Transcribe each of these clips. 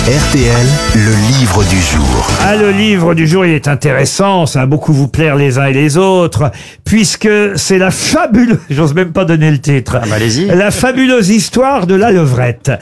RTL, le livre du jour. Ah, le livre du jour, il est intéressant, ça va beaucoup vous plaire les uns et les autres, puisque c'est la fabuleuse, j'ose même pas donner le titre, allez-y. La fabuleuse histoire de la levrette.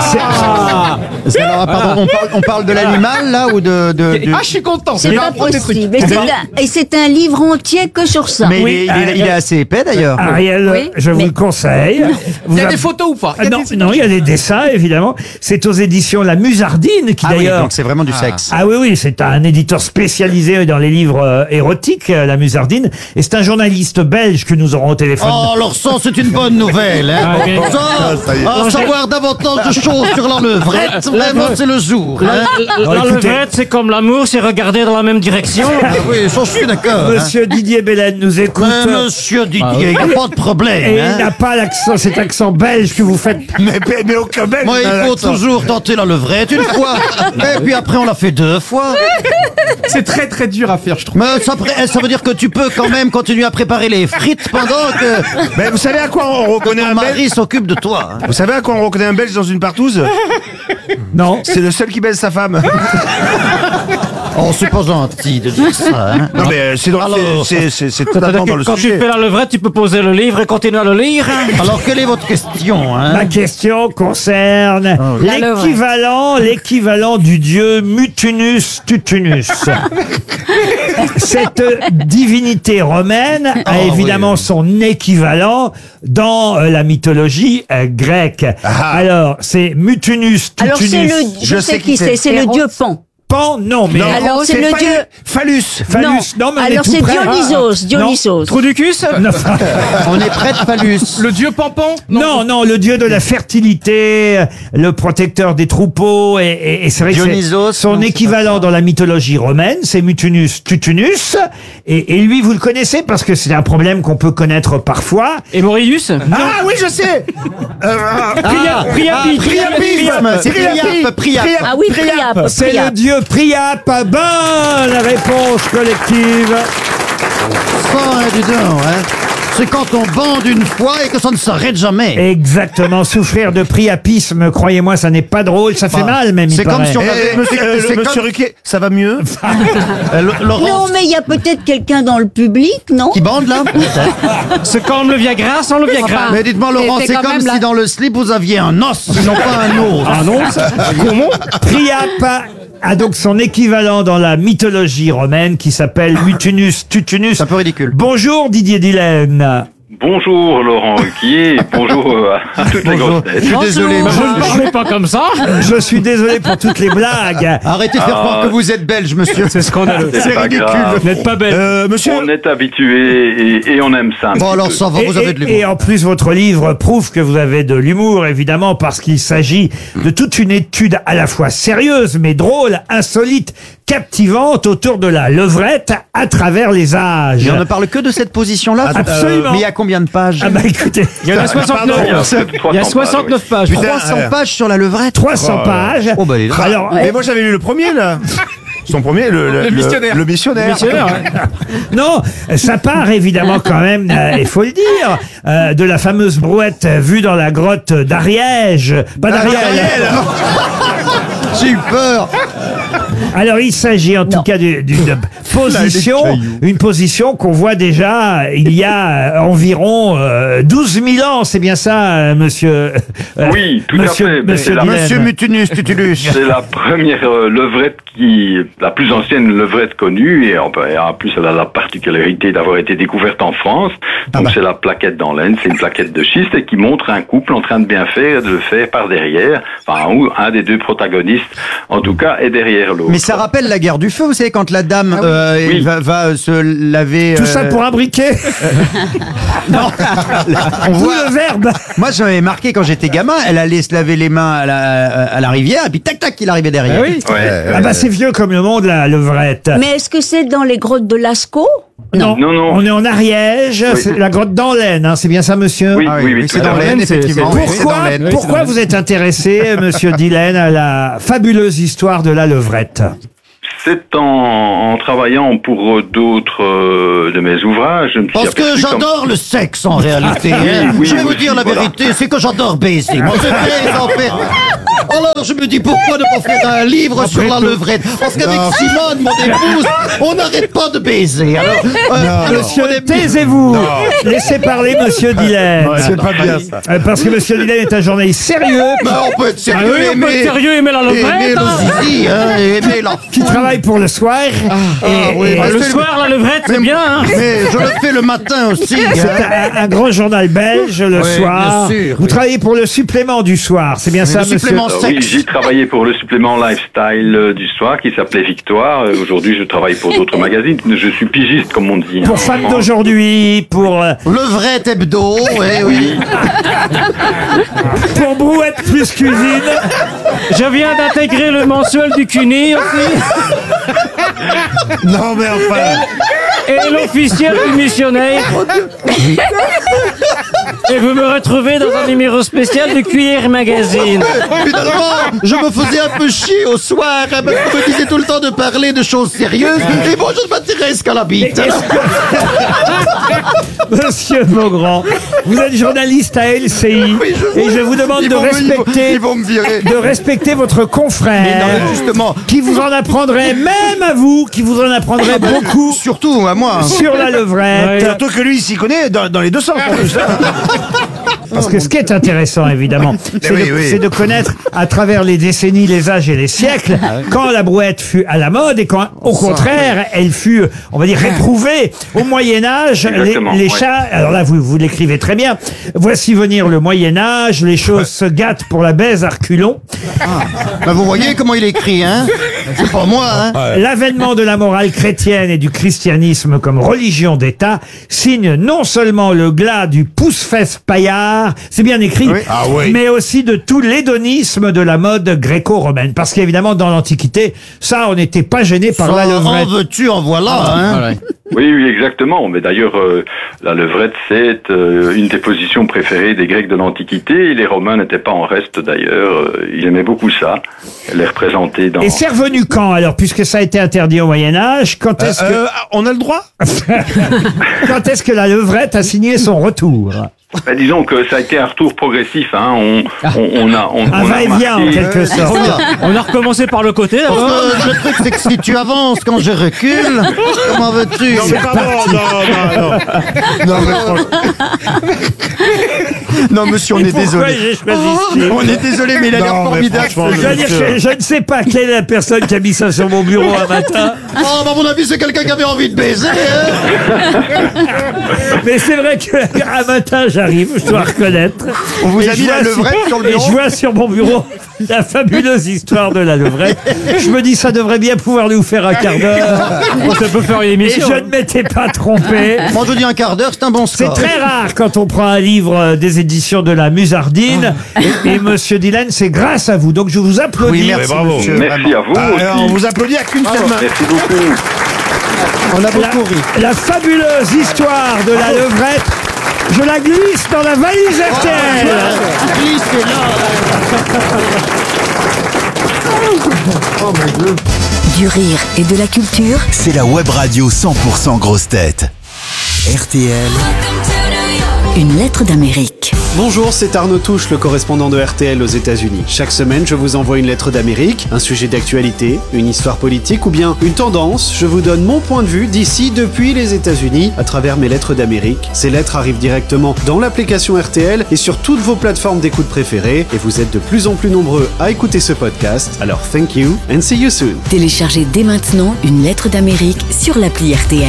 On parle de l'animal là ou de... Ah, je suis content. C'est pas possible. Et c'est un livre entier que sur ça. Mais Oui, il est assez épais d'ailleurs. Ariel, Oui, je vous mais- le conseille. Il y a des photos ou pas? Ah, non, il y a des dessins, évidemment. C'est aux éditions La Musardine, qui Ah oui, d'ailleurs... donc c'est vraiment du sexe. Ah oui, c'est un éditeur spécialisé dans les livres érotiques, La Musardine. Et c'est un journaliste belge que nous aurons au téléphone. Oh, alors ça, c'est une bonne nouvelle. Hein. En savoir davantage de choses sur la levrette, vraiment, c'est le jour. Hein. Non, écoutez, levrette, c'est comme l'amour, c'est regarder dans la même direction. Ah oui, ça, je suis d'accord. Monsieur Didier Belen nous écoute. Monsieur Didier, il n'y a pas de problème. Et hein. il n'a pas l'accent, cet accent belge que vous faites. Mais aucun belge. Moi, il faut toujours tenter la levrette une fois. Et puis après, on l'a fait 2 fois. C'est très très dur à faire, je trouve. Mais ça veut dire que tu peux quand même continuer à préparer les frites pendant que Mais vous savez à quoi on reconnaît ton un Belge? mari s'occupe de toi. Hein. Vous savez à quoi on reconnaît un Belge dans une partouze? Non. C'est le seul qui baise sa femme. Oh, c'est pas gentil de dire ça. Hein. Non mais c'est totalement dans le Quand tu sujet. fais la levrette, tu peux poser le livre et continuer à le lire. Alors, quelle est votre question hein? Ma question concerne l'équivalent du dieu Mutunus Tutunus. Cette divinité romaine a évidemment son équivalent dans la mythologie grecque. Alors, c'est Mutunus Tutunus. Alors je sais qui c'est le dieu Pan. Pan, non, mais... Alors c'est le dieu... Phallus. Non, mais on est Alors tout c'est près. Dionysos. Trou du cul, ça? Non. On est près de Phallus. Le dieu Pampan? Non, le dieu de la fertilité, le protecteur des troupeaux, et c'est vrai que Dionysos, c'est son non, c'est équivalent dans la mythologie romaine, c'est Mutunus Tutunus, et lui vous le connaissez parce que c'est un problème qu'on peut connaître parfois. Et Maurius? Ah oui, je sais. Priapisme. C'est Priap. Ah oui, Priap. C'est le dieu Priap. Bonne réponse collective. Ça, hein, dis donc, hein. C'est quand on bande une fois et que ça ne s'arrête jamais. Exactement, souffrir de priapisme, croyez-moi, ça n'est pas drôle, ça fait mal même. il c'est comme paraît. si on avait... c'est Monsieur comme- Ruquier, ça va mieux? Laurence Non, mais il y a peut-être quelqu'un dans le public, non? qui bande là. C'est comme le Viagra sans le Viagra. Mais dites-moi, Laurent, c'est c'est quand comme même si la- dans le slip vous aviez un os, non pas un os. Ah non, comment? Priap a donc son équivalent dans la mythologie romaine qui s'appelle Mutunus Tutunus. C'est un peu ridicule. Bonjour Didier Dillène. Bonjour Laurent Ruquier, bonjour à toutes les grosses têtes. Je suis désolé. Je ne parlais pas comme ça. Je suis désolé pour toutes les blagues. Arrêtez de faire croire que vous êtes belge, monsieur. C'est scandaleux. C'est pas grave. Vous n'êtes pas belle. Monsieur. On est habitué et on aime ça. Bon, alors ça va, vous avez de Et l'humour. en plus, votre livre prouve que vous avez de l'humour, évidemment, parce qu'il s'agit de toute une étude à la fois sérieuse, mais drôle, insolite, captivante autour de la levrette à travers les âges. Et on ne parle que de cette position-là. Absolument. Mais il y a combien de pages Ah bah écoutez, Il y en a 69. Il y a 69 pages. 300 pages sur la levrette. 300 pages. Oh, bah, dis donc. Alors, Mais moi j'avais lu le premier là. Son premier, le missionnaire. Le missionnaire. Missionnaire, ouais. non, ça part évidemment quand même, il faut le dire, de la fameuse brouette vue dans la grotte d'Ariège. Pas d'Ariel. J'ai eu peur. Alors il s'agit en tout cas d'une position, une position qu'on voit déjà il y a environ 12 000 ans. C'est bien ça, monsieur? Oui, tout à fait. Mais c'est la- Monsieur Mutunus Tutulus. C'est la première levrette la plus ancienne levrette connue et en plus elle a la particularité d'avoir été découverte en France. Donc c'est la plaquette dans l'Aisne, c'est une plaquette de schiste et qui montre un couple en train de bien faire, de le faire par derrière. Enfin, ou un des deux protagonistes, en tout cas, est derrière l'autre. Mais ça rappelle la guerre du feu, vous savez, quand la dame Oui. va se laver... Tout ça pour un briquet. Non. On Vous voit... le verbe. Moi, j'avais marqué quand j'étais gamin, elle allait se laver les mains à la rivière, et puis tac, tac, il arrivait derrière. Ah oui. Ouais. Ah bah c'est vieux comme le monde, la levrette. Mais est-ce que c'est dans les grottes de Lascaux? Non. Non, non. On est en Ariège, c'est la grotte dans l'Aisne, hein, c'est bien ça, monsieur? Oui, Ah oui, oui, c'est tout à dans fait. l'Aisne, c'est- effectivement. c'est- Oui, c'est dans l'Aisne. Pourquoi vous êtes intéressé, monsieur Dillène, à la fabuleuse histoire de la levrette? C'est en travaillant pour d'autres de mes ouvrages. Je me suis Parce que aperçu j'adore le sexe en réalité. Oui, oui, je vais vous oui, dire la voilà. vérité, c'est que j'adore baiser. Moi, c'est très en fait. Alors je me dis pourquoi ne pas faire un livre sur la levrette? Parce qu'avec Simone, mon épouse, on n'arrête pas de baiser. Alors, Monsieur, taisez-vous. Laissez parler Monsieur Dylan. C'est pas bien ça. Parce que Monsieur Dylan est un journaliste sérieux on peut être sérieux, oui, on peut être sérieux, aimer la aimer levrette. le zizi, hein, aimer la qui travaille pour le soir. oui, Le soir, la levrette, c'est bien, hein. Mais je le fais le matin aussi. C'est hein. un grand journal belge le Oui, soir. bien sûr, Vous oui. travaillez pour le supplément du soir, c'est bien ça, le monsieur? supplément Oui, sexe. j'ai travaillé pour le supplément lifestyle du soir qui s'appelait Victoire. Aujourd'hui, je travaille pour d'autres magazines. Je suis pigiste, comme on dit. Pour Femmes d'aujourd'hui, pour Levrette hebdo, oui. pour Brouette plus cuisine. Je viens d'intégrer le mensuel du CUNY aussi. Non, mais enfin. Et l'officiel du missionnaire. Et vous me retrouvez dans un numéro spécial du Cuir Magazine. Finalement, je me faisais un peu chier au soir, hein, parce qu'on me disait tout le temps de parler de choses sérieuses, et moi je ne m'intéresse qu'à la bite. Monsieur Beaugrand, vous êtes journaliste à LCI Oui, je et je vous demande Ils de vont me- respecter, ils vont me virer. de respecter votre Mais confrère non, mais justement, qui vous en apprendrait, même à vous, qui vous en apprendrait beaucoup surtout à moi. sur la levrette. Surtout que lui, il s'y connaît dans les deux sens. en plus. Parce que ce qui est intéressant, évidemment, c'est oui, de, oui. c'est de connaître à travers les décennies, les âges et les siècles, quand la brouette fut à la mode et quand, au contraire, elle fut, on va dire, réprouvée. Au Moyen-Âge, Exactement, les ouais. chats, alors là, vous l'écrivez très bien, voici venir le Moyen-Âge, les choses se gâtent pour la baise à reculons. Ben, vous voyez comment il écrit, hein? C'est pas moi, hein? L'avènement de la morale chrétienne et du christianisme comme religion d'État signe non seulement le glas du pouce-fesse paillard, c'est bien écrit, Ah oui. mais aussi de tout l'hédonisme de la mode gréco-romaine. Parce qu'évidemment, dans l'Antiquité, ça, on n'était pas gêné par la En levrette. veux-tu, en voilà, hein? Oui, exactement. Mais d'ailleurs, la levrette, c'est une des positions préférées des Grecs de l'Antiquité. Les Romains n'étaient pas en reste, d'ailleurs. Ils aimaient beaucoup ça. Les représenter dans... Et c'est revenu quand, alors, puisque ça a été interdit au Moyen-Âge, quand est-ce que, On a le droit quand est-ce que la levrette a signé son retour? Ben, disons que ça a été un retour progressif. Hein. On a Un va-et-vient, en remarqué- quelque sorte. On a recommencé par le côté, d'abord. Le truc, c'est que si tu avances quand je recule, comment veux-tu? Non, mais pardon, non. Non, mais franchement. Non, monsieur, on est Pourquoi désolé. j'ai choisi ce film? On est désolé, mais il a l'air Non, mais formidable. franchement, Je veux dire, je ne sais pas quelle est la personne qui a mis ça sur mon bureau un matin, Oh, bah, à mon avis, c'est quelqu'un qui avait envie de baiser, hein? mais c'est vrai qu'un matin j'arrive, je dois reconnaître. On vous Et a je mis la vois levrette sur le Et bureau? je vois sur mon bureau la fabuleuse histoire de la levrette. Je me dis, ça devrait bien pouvoir nous faire un quart d'heure. Ça peut faire une Et émission. je ne m'étais pas trompé. Moi, je dis un quart d'heure, c'est un bon C'est score. très rare quand on prend un livre des éditions de la Musardine. Et Monsieur Dylan, c'est grâce à vous. Donc je vous applaudis. Oui, merci, bravo. monsieur. Merci à vous Ah, aussi. alors, on vous applaudit avec une seule main. Merci beaucoup. On a beaucoup ri. La fabuleuse histoire de la levrette. Je la glisse dans la valise RTL. Glissez là. Oh mon Dieu. Du rire et de la culture. C'est la web radio 100% grosse tête. RTL, Une lettre d'Amérique. Bonjour, c'est Arnaud Touche, le correspondant de RTL aux États-Unis. Chaque semaine, je vous envoie une lettre d'Amérique, un sujet d'actualité, une histoire politique ou bien une tendance. Je vous donne mon point de vue d'ici, depuis les États-Unis, à travers mes lettres d'Amérique. Ces lettres arrivent directement dans l'application RTL et sur toutes vos plateformes d'écoute préférées. Et vous êtes de plus en plus nombreux à écouter ce podcast. Alors, thank you and see you soon. Téléchargez dès maintenant Une lettre d'Amérique sur l'appli RTL.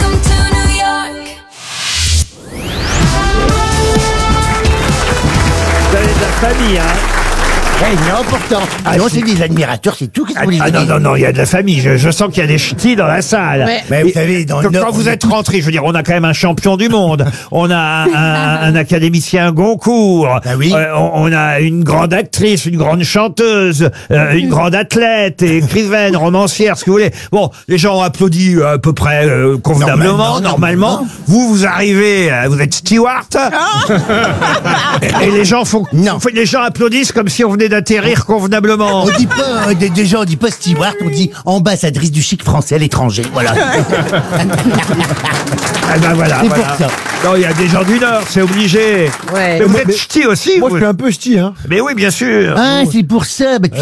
Vous avez de la famille, hein. C'est important. Ah, non, si. c'est des admirateurs, c'est tout. Qu'est-ce que vous voulez Ah non, dire? non, non, il y a de la famille. Je sens qu'il y a des ch'tis dans la salle. Mais vous savez, dans le quand Nord, vous on êtes rentrés, je veux dire, on a quand même un champion du monde. On a un académicien Goncourt. Ah oui. On a une grande actrice, une grande chanteuse, une grande athlète, écrivaine, romancière, ce que vous voulez. Bon, les gens ont applaudi à peu près convenablement, normalement. Vous arrivez, vous êtes steward. Et les gens les gens applaudissent comme si on venait tenter d'atterrir convenablement. On dit pas, déjà on dit pas steward, on dit ambassadrice du chic français à l'étranger. Voilà. Ah ben voilà. C'est voilà. pour ça. Non, il y a des gens du Nord, c'est obligé. Ouais. Mais vous êtes ch'ti aussi. Moi, vous. je suis un peu ch'ti, hein. Mais oui, bien sûr. Ah, c'est pour ça. Bah,